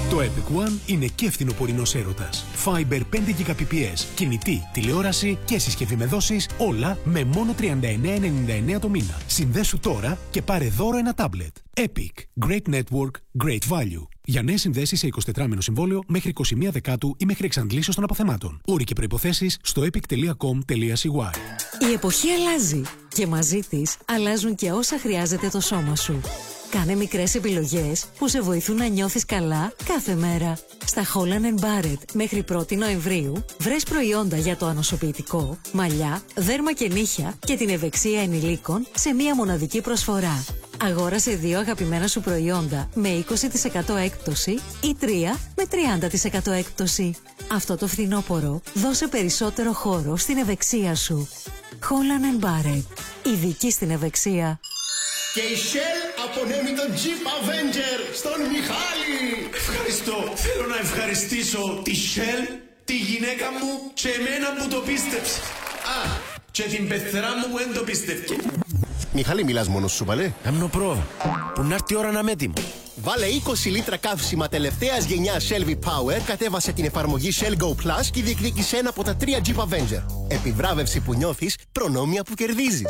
Το Epic One είναι και φθινοπορεινός έρωτας. Fiber 5 Gbps, κινητή, τηλεόραση και συσκευή με δόσεις, όλα με μόνο 39,99 το μήνα. Συνδέσου τώρα και πάρε δώρο ένα τάμπλετ. Epic. Great network, great value. Για νέες συνδέσεις σε 24μηνο συμβόλαιο μέχρι 21 Δεκάτου ή μέχρι εξαντλήσεως των αποθεμάτων. Όροι και προϋποθέσεις στο epic.com.cy. Η εποχή αλλάζει και μαζί της αλλάζουν και όσα χρειάζεται το σώμα σου. Κάνε μικρές επιλογές που σε βοηθούν να νιώθεις καλά κάθε μέρα. Στα Holland & Barrett μέχρι 1η Νοεμβρίου βρες προϊόντα για το ανοσοποιητικό, μαλλιά, δέρμα και νύχια και την ευεξία ενηλίκων σε μία μοναδική προσφορά. Αγόρασε 2 αγαπημένα σου προϊόντα με 20% έκπτωση ή 3 με 30% έκπτωση. Αυτό το φθινόπωρο δώσε περισσότερο χώρο στην ευεξία σου. Holland & Barrett. Ειδική στην ευεξία. Και η Shell απονέμει τον Jeep Avenger στον Μιχάλη. Ευχαριστώ. Θέλω να ευχαριστήσω τη Shell, τη γυναίκα μου και εμένα που το πίστεψε. Α, και την πεθερά μου που δεν το πίστευκε. Μιχάλη, μιλάς μόνος σου, παλέ? Αμνοπρό, που να έρθει η ώρα να είμαι έτοιμο. Βάλε 20 λίτρα καύσιμα τελευταίας γενιάς Shell V-Power, κατέβασε την εφαρμογή Shell Go Plus και διεκδίκησε ένα από τα 3 Jeep Avenger. Επιβράβευση που νιώθεις, προνόμια που κερδίζεις.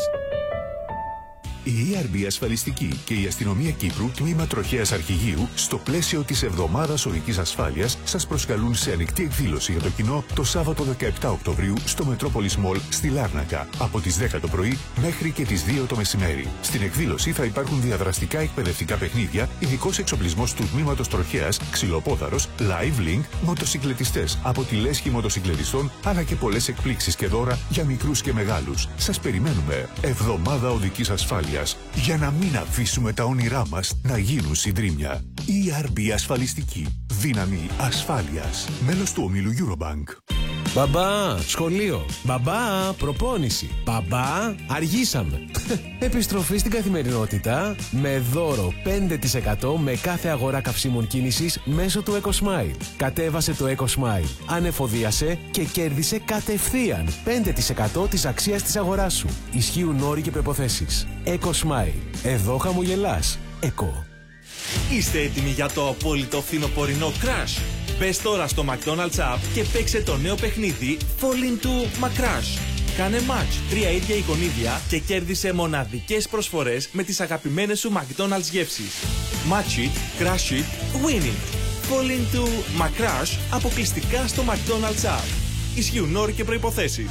Η ERB Ασφαλιστική και η Αστυνομία Κύπρου, τμήμα Τροχέας Αρχηγείου, στο πλαίσιο της Εβδομάδας Οδικής Ασφάλειας, σας προσκαλούν σε ανοιχτή εκδήλωση για το κοινό το Σάββατο 17 Οκτωβρίου στο Μετρόπολης Μολ στη Λάρνακα, από τις 10 το πρωί μέχρι και τις 2 το μεσημέρι. Στην εκδήλωση θα υπάρχουν διαδραστικά εκπαιδευτικά παιχνίδια, ειδικός εξοπλισμός του τμήματος Τροχέας, ξυλοπόδαρος, live link, μοτοσυκλετιστές από τη λέσχη μοτοσυκλετιστών, αλλά και πολλές εκπλήξεις και δώρα για μικρούς και μεγάλους. Σας περιμένουμε. Εβδομάδα Οδικής Ασφάλειας. Για να μην αφήσουμε τα όνειρά μας να γίνουν συντρίμμια. ERB Ασφαλιστική. Δύναμη ασφάλειας. Μέλος του ομίλου Eurobank. Μπαμπά, σχολείο. Μπαμπά, προπόνηση. Μπαμπά, αργήσαμε. Επιστροφή στην καθημερινότητα με δώρο 5% με κάθε αγορά καυσίμων κίνησης μέσω του EcoSmile. Κατέβασε το EcoSmile, ανεφοδίασε και κέρδισε κατευθείαν 5% της αξίας της αγοράς σου. Ισχύουν όροι και προϋποθέσεις. EcoSmile. Εδώ χαμογελάς. Είστε έτοιμοι για το απόλυτο φθινοπορεινό crash? Μπες τώρα στο McDonald's App και παίξε το νέο παιχνίδι Fall into McCrash. Κάνε match 3 ίδια εικονίδια και κέρδισε μοναδικές προσφορές με τις αγαπημένες σου McDonald's γεύσεις. Match it, crash it, win it. Fall into McCrash αποκλειστικά στο McDonald's App. Ισχύουν όροι και προϋποθέσεις.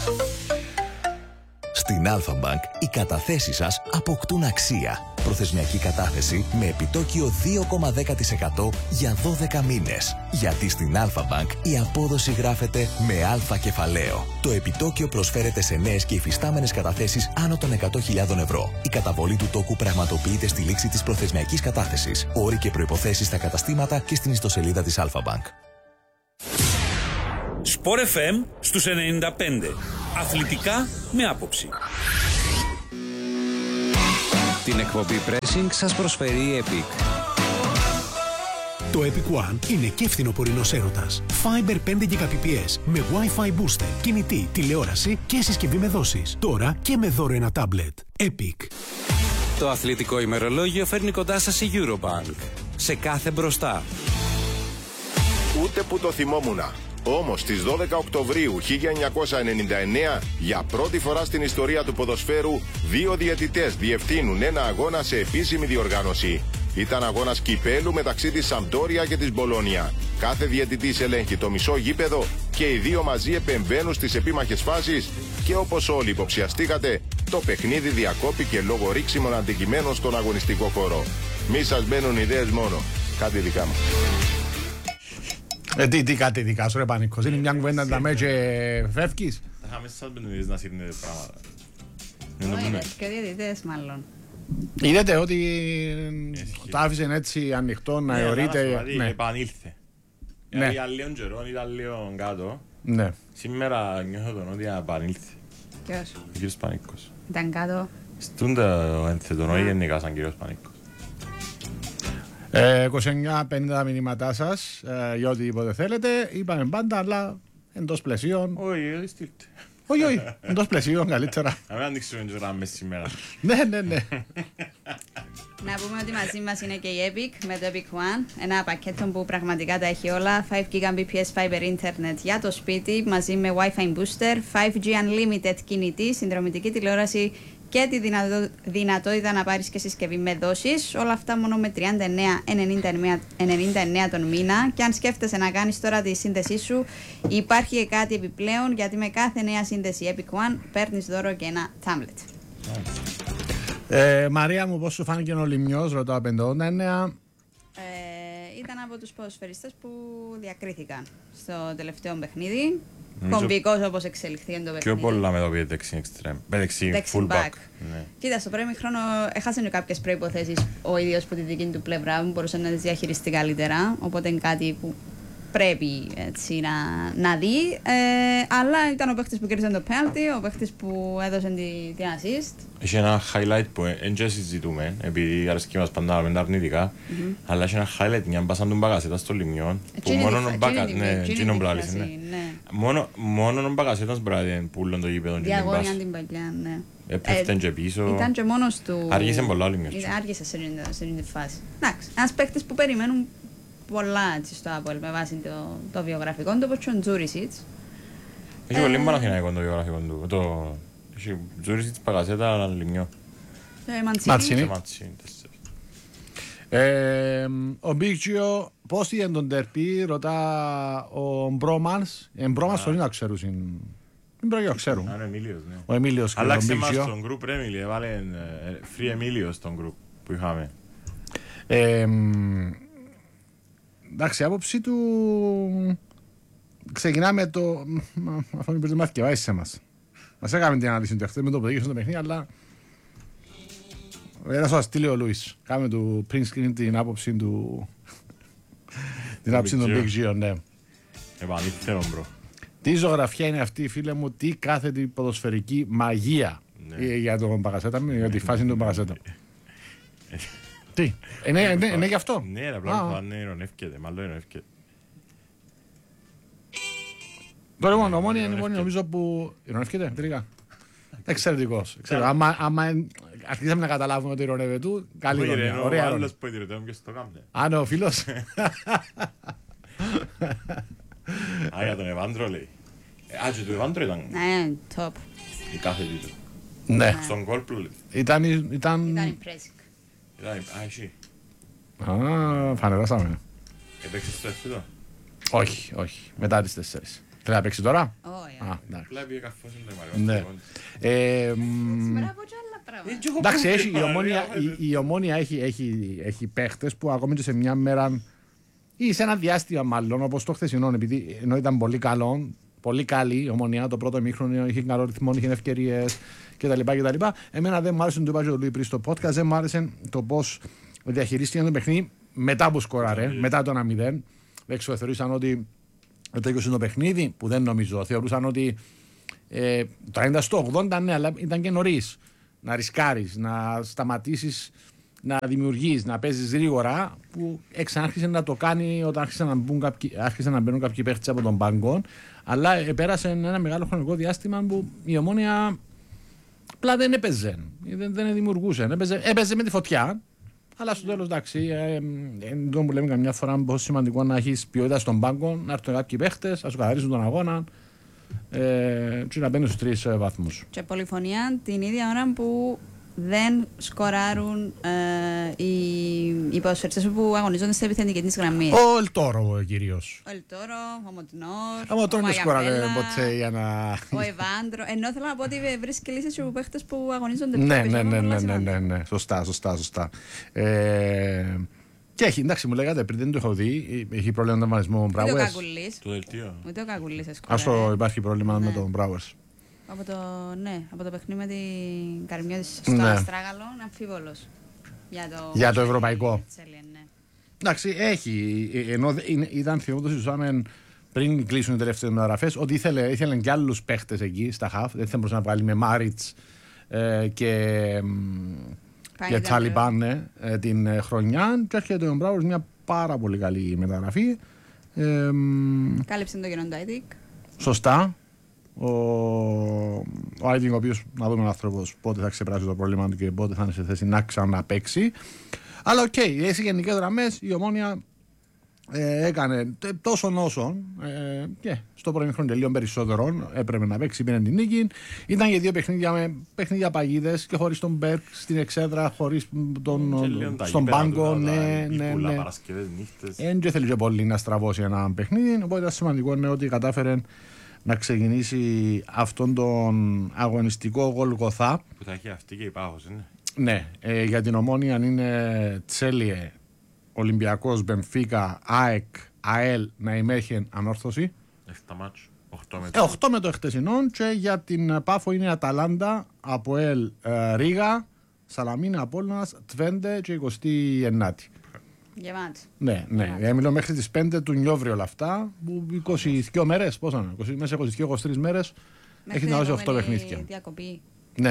Στην Alpha Bank οι καταθέσεις σας αποκτούν αξία. Προθεσμιακή κατάθεση με επιτόκιο 2,10% για 12 μήνες. Γιατί στην Alpha Bank η απόδοση γράφεται με αλφα κεφαλαίο. Το επιτόκιο προσφέρεται σε νέες και υφιστάμενες καταθέσεις άνω των 100.000 ευρώ. Η καταβολή του τόκου πραγματοποιείται στη λήξη της προθεσμιακής κατάθεσης. Όροι και προϋποθέσεις στα καταστήματα και στην ιστοσελίδα της Alpha Bank. Sport FM στους 95. Αθλητικά με άποψη. Την εκπομπή Pressing σας προσφέρει η Epic. Το Epic One είναι και φθινοπορεινός έρωτας. Fiber 5 Gbps με Wi-Fi booster, κινητή, τηλεόραση και συσκευή με δόσεις. Τώρα και με δώρο ένα τάμπλετ. Epic. Το αθλητικό ημερολόγιο φέρνει κοντά σας η Eurobank. Σε κάθε μπροστά. Ούτε που το θυμόμουνα. Όμως στις 12 Οκτωβρίου 1999, για πρώτη φορά στην ιστορία του ποδοσφαίρου, 2 διαιτητές διευθύνουν ένα αγώνα σε επίσημη διοργάνωση. Ήταν αγώνας κυπέλου μεταξύ της Σαμπτόρια και της Μπολόνια. Κάθε διαιτητής ελέγχει το μισό γήπεδο και οι δύο μαζί επεμβαίνουν στις επίμαχες φάσεις και όπως όλοι υποψιαστήκατε, το παιχνίδι διακόπηκε λόγω ρίξιμων αντικειμένων στον αγωνιστικό χώρο. Μη σας μπαίνουν ιδέες μόνο. Κάτι δικά μου. Τι κάτι δικά σου ρε Πανίκος, είναι μια κουβέντα να με και φεύγεις. Θα είχαμε σας μπαινουδείς να σύρνετε πράγματα. Όχι, και διαιτητές μάλλον. Είδατε ότι το άφησε έτσι ανοιχτό να αιωρείται. Ναι, επανήλθε. Για λίγο καιρό ήταν λίγο κάτω. Ναι. Σήμερα νιώθω τον ότι επανήλθε. Ποιος? Ο κύριος Πανίκος. Ήταν κάτω. Στον το ενθετονό γενικά σαν κύριος Πανίκος. 29-50 μηνύματά σας για οτιδήποτε θέλετε. Είπαμε πάντα, αλλά εντός πλαισίων. Όχι, στείλτε. Όχι, εντός πλαισίων καλύτερα. Να μην ανοίξουμε τις γραμμές σήμερα. Ναι. Να πούμε ότι μαζί μας είναι και η Epic με το Epic One, ένα πακέτο που πραγματικά τα έχει όλα. 5 Gbps Fiber Internet για το σπίτι, μαζί με Wi-Fi Booster, 5G Unlimited κινητή, συνδρομητική τηλεόραση και τη δυνατότητα να πάρεις και συσκευή με δόσεις. Όλα αυτά μόνο με 39,99 τον μήνα. Και αν σκέφτεσαι να κάνεις τώρα τη σύνδεσή σου, υπάρχει κάτι επιπλέον, γιατί με κάθε νέα σύνδεση Epic One παίρνεις δώρο και ένα tablet. Μαρία μου, πώς σου φάνηκε ο Λιμιός, ρωτάω 589. Ήταν από τους ποδοσφαιριστές που διακρίθηκαν στο τελευταίο παιχνίδι. Κομβικός όπως εξελιχθεί το παιχνίδι. Πιο πολλά με το πει δεξί fullback. Κοίτα, στο πρώτο χρόνο έχασε κάποιες προϋποθέσεις ο ίδιος που τη δική του πλευρά μου, μπορούσε να τις διαχειριστεί καλύτερα. Οπότε είναι κάτι που πρέπει έτσι, να δει. Αλλά ήταν ο παίχτης που κέρδισε το penalty, ο παίχτης που έδωσε την assist. Έχει ένα highlight που δεν συζητούμε, επειδή αρέσκει μας πάντα με τα αρνητικά, αλλά έχει ένα highlight, μια μπάσαν του Μπακασέτα στο Λιμιόν, που μόνο ο Μπακασέτας μπράδυ πουλούν το γήπεδο. Διαγώνια την παλιά, ναι. Έπεφτεν και πίσω. Ήταν και μόνος του. Άργησε πολλά Λιμιόν. Άργησε σε αυτή τη φάση. Εντάξει, ένας παίχτης που περιμένουν πολλά στο Apple με βάση το βιογραφικό του, όπως και ο Τζούρισιτς. Έχει πολύ Παναθηναϊκό το βιογραφικό του. Έχει Τζούρισιτς, Πακασέτα, Λιμιό. Ματσίνη. Ο Μπίκτζιο, πώς είναι τον τερπί, ρωτά ο Μπρόμανς. Μπρόμανς το είναι να ξέρουν. Δεν πρέπει να ξέρουν. Ο Εμίλιος και τον Μπίκτζιο. Αλλάξε μας στον γκρουπ, Ρέμιλι, έβαλε Free Εμίλιο στον γκρουπ που είχαμε. Εντάξει, η άποψη του ξεκινάμε το. Αυτό μην πρέπει να θυκευάσεις σε μας. Μας έκαμε την ανάλυση του εχθές με το παιδί στο παιχνίδι, αλλά ένα σου αστήλει ο Λούις. Κάμε του print screen την άποψη του. Την άποψη των Big Gio, ναι. Επανήθερον, μπρο. Τι ζωγραφιά είναι αυτή, φίλε μου, τι κάθετη ποδοσφαιρική μαγεία για τον Πακασέτα, για τη φάση του Πακασέτα. Τι, είναι γι' αυτό. Ναι, απλά είναι ειρωνεύκεται, μάλλον ειρωνεύκεται. Τώρα λοιπόν, Ομόνια είναι νομίζω που ειρωνεύκεται τελικά. Εξαιρετικός. Άμα αρχίσαμε να καταλάβουμε ότι ειρωνεύεται του, καλή ειρωνία. Ο άλλος που ειρωνεύεται, ποιος το κάνει. Α, ναι, ο φίλος. Α, για τον Ευάντρο λέει. Α, και του Ευάντρο ήταν. Ναι, top. Η κάθετη του. Ναι. Στον κόλπλο λέει. Ήταν impressive. Α, εσύ. Α, φανεράσαμε. Έπαιξες στο εφήδο. Όχι. Μετά τις 4. Θέλει να παίξει τώρα. Όχι. Βλέπει καφώς είναι το Σήμερα από και άλλα πράγματα. Εντάξει, η Ομόνια έχει παίχτες που ακόμη και σε μια μέρα ή σε ένα διάστημα μάλλον, όπως το χθεσινό, επειδή ενώ ήταν πολύ καλή η Ομόνια, το πρώτο ημίχρονο είχε καλό ρυθμό, είχε ευκαιρίες κτλ. Εμένα δεν μου άρεσε, το είπα και ο Λουί πριν στο podcast, δεν μου άρεσε το πώς διαχειρίστηκαν το παιχνίδι μετά που σκοράρε, μετά το 1-0. Έξω θεωρήσαν ότι το 20 το παιχνίδι, που δεν νομίζω. Θεωρούσαν ότι το 90 στο 80, ναι, αλλά ήταν και νωρίς να ρισκάρεις, να σταματήσεις να δημιουργείς, να παίζεις γρήγορα, που άρχισε να το κάνει όταν άρχισαν να μπαίνουν κάποιοι παίχτες από τον πάγκο. Αλλά πέρασε ένα μεγάλο χρονικό διάστημα που η Ομόνια απλά δεν έπαιζε, δεν δημιουργούσε. Έπαιζε με τη φωτιά. Αλλά στο τέλος, εντάξει, το που λέμε καμιά φορά πόσο σημαντικό να έχεις ποιότητα στον πάγκο, να έρθουν κάποιοι παίχτες, να σου καθαρίσουν τον αγώνα και να μπαίνουν στους 3 βαθμούς. Και πολυφωνία την ίδια ώρα που δεν σκοράρουν οι ποδοσφαιριστές που αγωνίζονται σε επιθετική της γραμμή. Ο Ελτόρο κυρίως. Ο Ελτόρο, ο Μοντινόρ, ο Μοντινόρ δεν σκοράρε ποτέ για να... Ο Ευάντρο. Ενώ θέλω να πω ότι βρίσκει λύσεις από παίχτες που αγωνίζονται πιο πίσω. Ναι. Σωστά. Και έχει, εντάξει, μου λέγατε πριν, δεν το έχω δει, έχει πρόβλημα με τον εμφανισμό Μπράουερς. Ούτε ο Καγκουλής έσκορε. Υπάρχει πρόβλημα με τον Μπράουερς. Από το παιχνίδι με την Καρμιώτη στο Αστράγαλο είναι αμφίβολος για το ευρωπαϊκό. Εντάξει, έχει. Ενώ ήταν θυμό, συζητούσαμε πριν κλείσουν οι τελευταίες μεταγραφές, ότι ήθελαν και άλλους παίχτες εκεί στα χαφ. Δεν θα μπορούσε να βγάλει με Μάριτς και Τσάλιμπαν την χρονιά. Και έρχεται ο Μπράουερς, μια πάρα πολύ καλή μεταγραφή. Κάλυψε το κενό του Άιτικ. Σωστά. Ο Άιτινγκ, ο οποίος, να δούμε, ο άνθρωπος πότε θα ξεπεράσει το πρόβλημα του και πότε θα είναι σε θέση να ξαναπαίξει. Αλλά οκ, σε γενικές γραμμές η Ομόνοια έκανε τόσον όσον και στο πρώτο ημίχρονο τελείων περισσότερων έπρεπε να παίξει, πήρε την νίκη. Ήταν και δύο παιχνίδια με παιχνίδια παγίδες και χωρίς τον Μπέρκ στην εξέδρα, χωρίς στον πάγκο. Ναι. Δεν θέλει και πολύ να στραβώσει ένα παιχνίδι. Οπότε ήταν σημαντικό ότι κατάφερε να ξεκινήσει αυτόν τον αγωνιστικό Γολγοθά. Που θα έχει αυτή και η Πάχος, είναι. Ναι, για την Ομόνοια είναι Τσέλιε, Ολυμπιακός, Μπενφίκα, ΑΕΚ, ΑΕΛ, Ναϊμέχεν, Ανόρθωση. 8 με το χτεσινό. Και για την Πάφο είναι Αταλάντα, Αποέλ, Ρίγα, Σαλαμίνα, Απόλλωνας, Τβέντε και 29η. Γεμάτο. Ναι. Μιλώ μέχρι τις 5 του Νιόβρη όλα αυτά. 22 μέρες, πόσα είναι, μέσα 22-23 μέρες έχει να δώσει 8 παιχνίδια. Διακοπή. Ναι.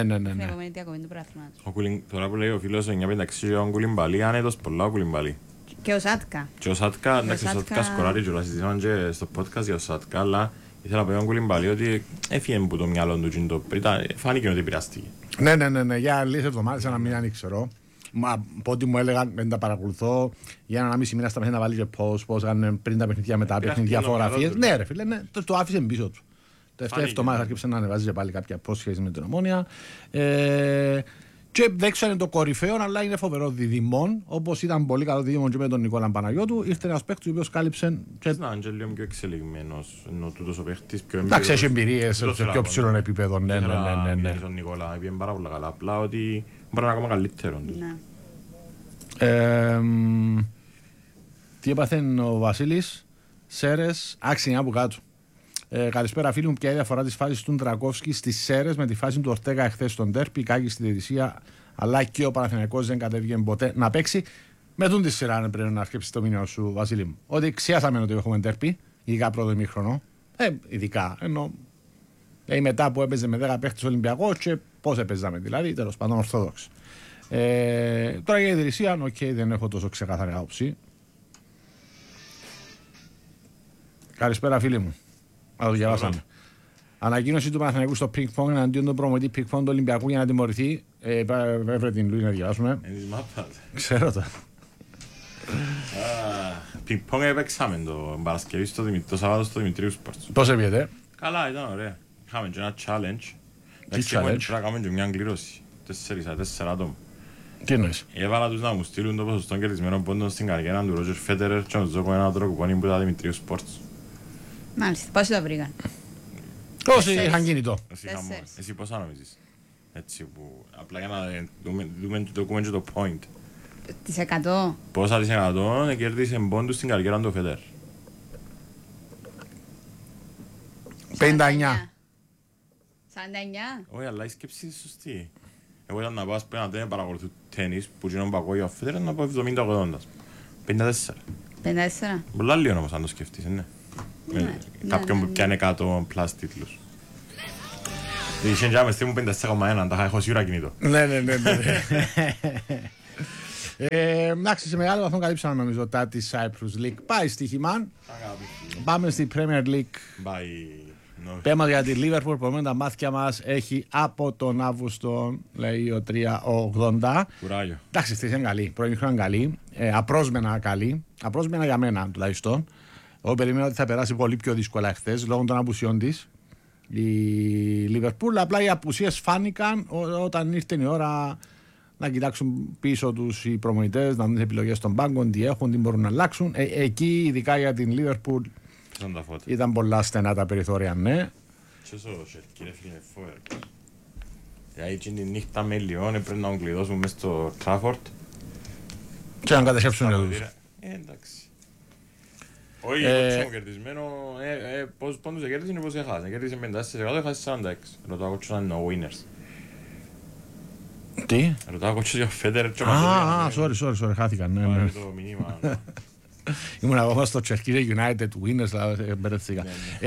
Τώρα που λέει ο φίλος 956 ο Κουλιμπαλί, άνετος πολλά ο Κουλιμπαλί. Και ο Σάτκα. Και ο Σάτκα, εντάξει, ο Σάτκα σκοράρει και όλα συζητήσαμε και στο podcast για ο Σάτκα, αλλά ήθελα να πω ο Κουλιμπαλί ότι έφυγε από το μυαλό του, φάνηκε ότι πειράστηκε. Ναι, για λίγες εβδομάδες, ένα μήνα, δεν ξέρω. Μα από ό,τι μου έλεγαν, δεν τα παρακολουθώ. Για ένα μισή μήνα στα παιχνίδια να βάλει και πώς έκανε πριν τα παιχνίδια, μετά παιχνίδια, φωτογραφίες. Ναι, ρε φίλε, το άφησε πίσω του. Τελευταία εβδομάδα άρχισε να ανεβάζει πάλι κάποια πρόσχεση με την Ομόνοια. Και δεν ξέρω αν είναι το κορυφαίο, αλλά είναι φοβερό διδυμόν. Όπως ήταν πολύ καλό διδυμόν και με τον Νικόλα Παναγιώτου, ήρθε ένας παίκτης ο οποίος κάλυψε. Είναι Άγγελιο πιο εξελιγμένος, ενώ τούτος ο παίκτης πιο εμπειρικός. Εντάξει, έχει εμπειρίες σε πιο ψηλό επίπεδο. Ναι. Τον Νικόλα, πήγαινε πάρα πολύ καλά. Απλά ότι μπορεί να είναι ακόμα καλύτερο. Τι έπαθε ο Βασίλης, Σέρες, άξινια από κάτω. Καλησπέρα φίλοι μου, ποια είναι η διαφορά της φάσης του Ντρακόφσκι στις Σέρες με τη φάση του Ορτέγα εχθές στον Τέρπι, κάγει στη διαιτησία, αλλά και ο Παναθηναϊκός δεν κατέβηκε ποτέ να παίξει. Με τούν τη σειρά πρέπει να αρκέψει το μήνυμα σου, Βασίλη μου. Ότι ξιάσαμε ότι έχουμε Τέρπι, ειδικά πρώτο ημίχρονο. Ειδικά, ενώ μετά που έπαιζε με 10 παίχτες Ολυμπιακός και πώς έπαιζαμε, δηλαδή, τέλος πάντων Ορθόδοξοι. Τώρα για η διαιτησία, δεν έχω τόσο ξεκάθαρη άποψη. Καλησπέρα φίλοι μου. Να το διαβάσαμε. Ανακοίνωση του Παναθηναϊκού στο πινκ-πονγκ εναντίον του προμονητή πινκ-πονγκ του Ολυμπιακού για να τιμωρηθεί. Έβρε την Λουί να διαβάσουμε. Ξέρω το. Πινκ-πονγκ έπαιξαμε το Παρασκευή το Σάββατο στο Δημητρίου Σπορτς. Πώς έπιετε? Καλά, ήταν ωραία. Είχαμε και ένα challenge. Εντάξει, είχαμε και μια κλήρωση. 4 άτομα. Τι εννοείς? Έβαλα τους να μου στείλουν το ποσοστό κερδισμένων πόντων στην καριέρα του Ρότζερ Φέντερερ και να τους δω ένα τροκουπόνι που ήταν Δημητρίου Σπορτς. Μάλιστα, πόσοι το βρήκαν? Όσοι είχαν κινητό. Εσύ πόσα νομίζεις? Έτσι που απλά για να δούμε και το point. Τις 100. Πόσα τις 100 κέρδισε πόντους στην καριέρα του Φέντερερ? 59. 49. Όχι, αλλά η σκέψη είναι σωστή. Εγώ ήταν να πάω πέναντι να παρακολουθώ τένις που γίνον παγώ για ο Φέντερερ να πω 70-80. 54. 54. Πολλά λίγο όμως αν το σκεφτείς, ναι. Κάποιον που πιάνε κάτω πλάς τίτλους. Είχε και άμεστή μου 54,1, τα έχω σίγουρα κινητό. Ναι. Εντάξει, σε μεγάλο βαθμό καλύψαμε νομίζω τα της Cyprus League. Πάει στοίχημα. Πάμε στη Premier League. Πέμα για τη Liverpool, που τα μάτια μας έχει από τον Αύγουστο, λέει ο 380. Κουράγιο. Εντάξει, αυτή είναι καλή. Προημίχρονο καλή. Απρόσμενα καλή. Απρόσμενα για μένα τουλάχιστον. Εγώ περιμένω ότι θα περάσει πολύ πιο δύσκολα χθες λόγω των απουσιών της η Liverpool. Απλά οι απουσίες φάνηκαν όταν ήρθε η ώρα να κοιτάξουν πίσω τους οι προμονητές, να δουν τις επιλογές των πάγκων, τι έχουν, τι μπορούν να αλλάξουν. Εκεί, ειδικά για την Liverpool, ήταν πολλά στενά τα περιθώρια, ναι. Και όσο κύριε φίλε Φόερ. Δηλαδή την νύχτα με Λιόν πρέπει να κλειδώσουν μέσα στο Trafford. Και να κατασέψουν για τους. Εντάξει. Όχι, εγώ κερδισμένο, πόσους πόντους κέρδισε είναι πώς έχασε. Κέρδισε 54%, έχασε 46%. Ρωτάω κότσος να είναι ο winners. Τι? Ρωτάω κότσος για Φέντερερ και sorry, χάθηκαν. Πάρε το μηνύμα. Ήμουν εγώ στο Τσερκίδε United winners, μπερδευτήκα.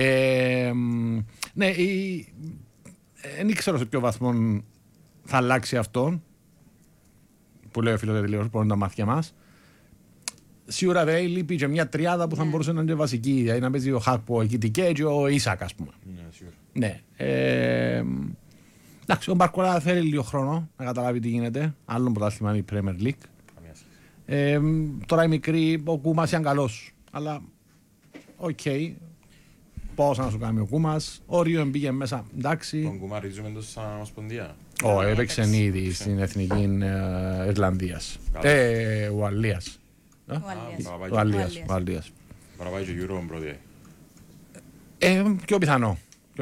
Ναι, δεν ξέρω σε ποιο βαθμό θα αλλάξει αυτό που λέει ο φίλος Τελείως, που είναι τα μάτια μας. σίγουρα βέβαια λείπει και μια τριάδα που θα μπορούσε να είναι βασική. Δηλαδή να παίζει ο Χάκπο, ο Κιτικέ και ο Ίσακ, ας πούμε. Ναι. Εντάξει, ο Μπαρκολά θέλει λίγο χρόνο να καταλάβει τι γίνεται. Άλλον πρωτάθλημα είναι η Premier League. Τώρα οι μικροί, ο Κούμας είναι καλός. Αλλά, οκ. Πώς να σου κάνει ο Κούμας. Ο Ρίον πήγε μέσα, εντάξει. Τον Κούμα ρίζουμε το σαν Ομοσπονδία. Έπαιξε ήδη στην Εθνική Ιρλανδίας. Ουαλίας. Ουαλίας. Παραπάει και Euro πρώτη. Πιο πιθανό.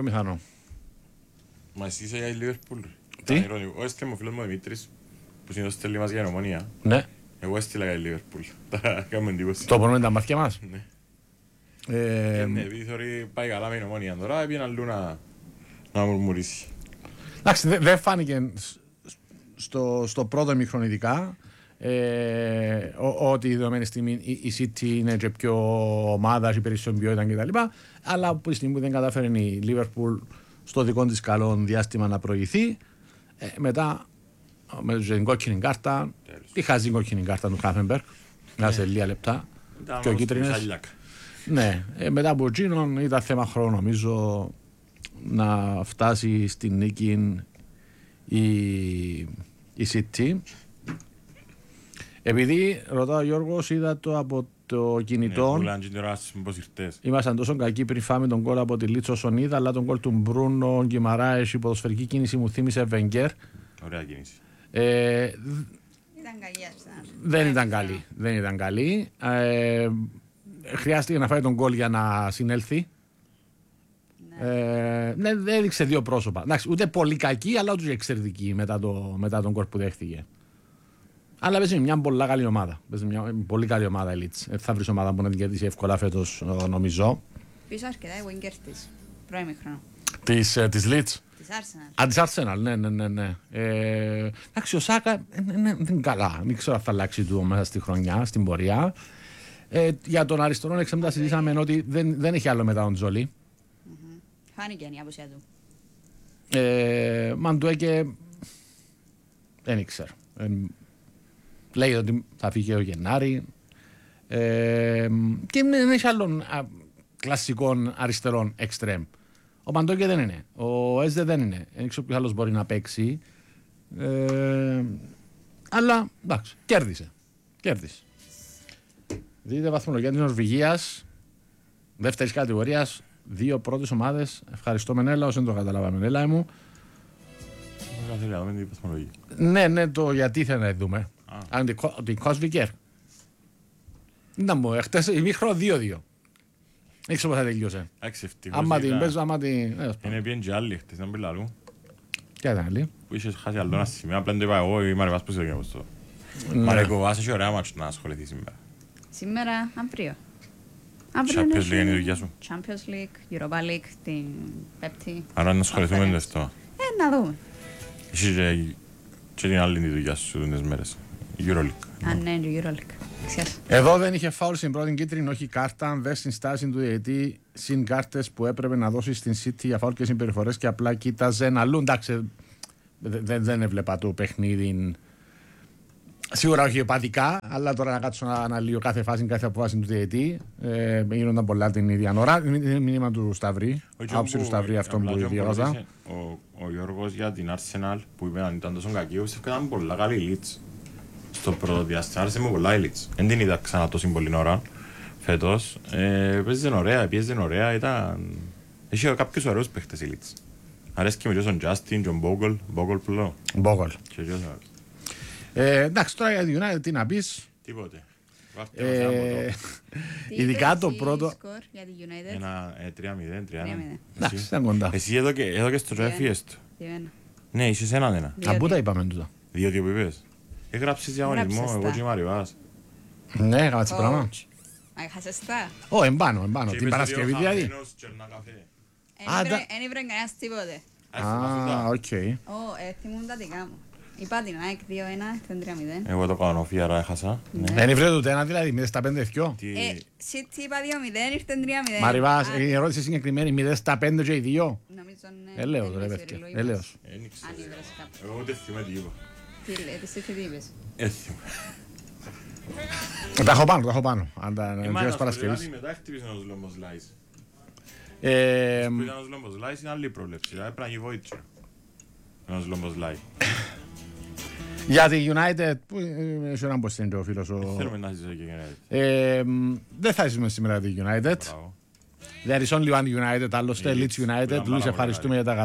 Μα εσύ είσαι για η Liverpool. Τι? Εγώ έστειλε ο φίλος μου Δημήτρης, που συνήθως στέλνει μας για η Ομονία. Ναι. Εγώ έστειλα για η Liverpool. Τα κάνουμε εντύπωση. Το μπορούμε να τα μαθιά μας. Ναι. Ναι, επειδή θεωρεί πάει καλά με η Ομονία τώρα, έπιε αλλού να μουρμουρίσει. Εντάξει, δεν φάνηκε στο πρώτο ημίχρονο ειδικά ότι η δεδομένη στιγμή η City είναι και πιο ομάδα, έχει περισσότερη ποιότητα κτλ. Αλλά από τη στιγμή που δεν κατάφερε η Liverpool στο δικό της καλό διάστημα να προηγηθεί, μετά με την κόκκινη κάρτα, τη χαζή κόκκινη κάρτα του Χάφενμπεργκ, να σε λίγα λεπτά, και ο κίτρινες. Ναι, μετά από εκείνον ήταν θέμα χρόνου νομίζω να φτάσει στην νίκη η City. Επειδή ρωτάω ο Γιώργος, είδα το από το κινητό. Ήμασταν τόσο κακοί πριν φάμε τον κόλ από τη Λίτς όσον είδα, αλλά τον κόλ του Μπρούνο Γκιμαράες, η ποδοσφαιρική κίνηση μου θύμισε Βενγκέρ. Ωραία κίνηση. Δεν ήταν καλή. Χρειάστηκε να φάει τον κόλ για να συνέλθει. Ναι, έδειξε δύο πρόσωπα. Εντάξει, ούτε πολύ κακή, αλλά ούτε εξαιρετική μετά τον κόλ που δέχτηκε. Αλλά παίζει μια πολύ καλή ομάδα. Παίζει μια πολύ καλή ομάδα η Leeds. Θα βρει ομάδα που να την κερδίσει εύκολα φέτος, νομίζω. Πίσω αρκετά η Winger της πρώιμη χρόνο. Της Leeds. Της Arsenal, ναι. Εντάξει, ο Σάκα δεν είναι καλά. Δεν ξέρω αν θα αλλάξει του μέσα στη χρονιά, στην πορεία. Για τον αριστερό εξέμπτα συζήσαμε ότι δεν έχει άλλο μετά τον Τζολί. Φάνηκε η απουσία του. Μαντουέκε δεν ήξερα. Λέει ότι θα φύγει ο Γενάρη. Και δεν έχει άλλων κλασικών αριστερών εξτρέμ. Ο Μαντουέκε δεν είναι. Ο Έσδε δεν είναι. Δεν ξέρω ποιος άλλος μπορεί να παίξει. Αλλά εντάξει, κέρδισε. Δείτε βαθμολογία της Νορβηγίας, δεύτερης κατηγορίας, δύο πρώτες ομάδες. Ευχαριστώ Μενέλα, όσοι δεν το καταλάβαμε Μενέλα μου. Ναι, το γιατί θέλει να δούμε. Την Κόσβικερ. Ήταν μου, χτες ημίχρονο 2-2. Δεν ξέρω πώς θα τελειώσε. Άμα την παίζω, άμα την... Είναι πιέν και άλλοι χτες, δεν πήλα αλλού. Ποια ήταν άλλοι? Που είχες χάσει άλλο ένα σημείο, απλά το είπα εγώ, η Μαρεβάς που είσαι το. Μαρέκο, βάζεις έχει ωραία μάτσο να ασχοληθεί σήμερα. Σήμερα, αύριο. Champions League είναι η δουλειά σου. Champions League, Europa League, την Πέπτη. Άρα να ασχοληθούμε με αυτό. Να δούμε. Εσύ και την άλλη δουλειά σου τις μέρες. Euroleague. Ναι, η Euroleague. Εδώ δεν είχε φάουλ στην πρώτη κίτρινη, όχι κάρτα. Δε στην στάση του διαιτητή συν κάρτες που έπρεπε να δώσει στην City για φάουλ και συμπεριφορές και απλά κοίταζε αλλού. Εντάξει, δεν έβλεπα το παιχνίδι. Σίγουρα όχι επαδικά, αλλά τώρα να κάτσω να αναλύω κάθε φάση, κάθε απόφαση του διαιτητή. Γίνονταν πολλά την ίδια ώρα. Είναι μήνυμα του Σταυρή. Άποψη του Σταυρή, αυτό που διάβαζα. Ο Γιώργος για την Arsenal που είπε αν ήταν τόσο κακή, ήταν πολλά καλή Leeds. Στο πρώτο διάστημα άρεσε με πολλά η Leeds. Δεν την είδα ξανά τόση πολλή ώρα φέτος. Παίζαν ωραία, πιέζαν ωραία. Είχε κάποιους ωραίους παίχτες η Leeds. Αρέσκει με τον Justin, τον Bogle πλέον. Bogle. Εντάξει, τώρα για την United τι να πεις. Τίποτε. Ειδικά το πρώτο. Για την United. 3-0. Εντάξει, ήταν κοντά. Εσύ εδώ και στο Τζέφιες του. Ναι, είσαι έναν. Από τα είπαμε τούτα. 2-2 που είπες. Έγραψες διαγωνισμό, εγώ και η Μαριβάς. Ναι, έκανα έτσι πράγμα. Έχασες τα. Ω, εμπάνω, την Παρασκευή δηλαδή. Εν ήβρεν κανένας τίποτε. Α, οκ. Θυμούν τα δικά μου. Είπα την ΑΕΚ 2-1, ήταν 3-0. Εγώ το κάνω φιάρα, έχασα. Δεν ήβρε το ένα δηλαδή, 0 στα 5 δευκιό. City είπα 2-0, ήρθαν 3-0. Μαριβάς, η ερώτηση συγκεκριμένη, 0 στα 5 και οι δύο. Νομίζω ναι. Ελέος ρε παιδιά, ελέος. Εγώ ούτε θυμάμαι τι είπα. Τι είπες. Έθιμο. Τα έχω πάνω. Αν τα γύρω Παρασκευής. Μετά χτύπησε ο Λόγος Λάις. Που ήταν ο Λόγος Λάις είναι άλλη πρόβλεψη. Πρέπει να γίνει βοήθεια. Ο Λόγος Λάις. Για τη United, που είσαι έναν πως είναι ο φίλος ο... Θέλουμε να ζήσω και United. Δεν θα ζήσουμε σήμερα τη United. There is only one United, άλλωστε Leeds United. Λουίς, ευχαριστούμε για τα